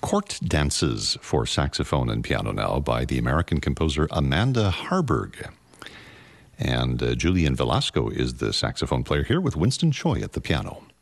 Court Dances for saxophone and piano now by the American composer Amanda Harburg. And Julian Velasco is the saxophone player here with Winston Choi at the piano.